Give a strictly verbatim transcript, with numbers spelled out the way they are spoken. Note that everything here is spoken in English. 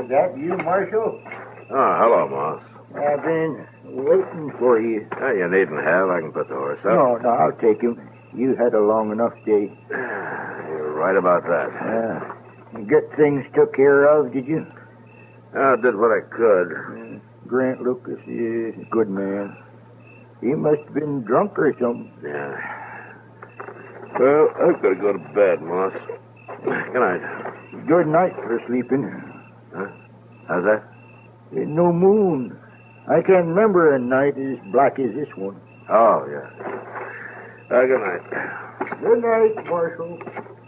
Is that you, Marshal? Oh, hello, Moss. I've been waiting for you. Oh, you needn't have. I can put the horse up. No, no, I'll take him. You had a long enough day. You're right about that. Yeah. You get things took care of, did you? I did what I could. Uh, Grant Lucas is a good man. He must have been drunk or something. Yeah. Well, I've got to go to bed, Moss. Good night. Good night for sleeping. Huh? How's that? There's no moon. I can't remember a night as black as this one. Oh, yeah. Uh, good night. Good night, Marshal.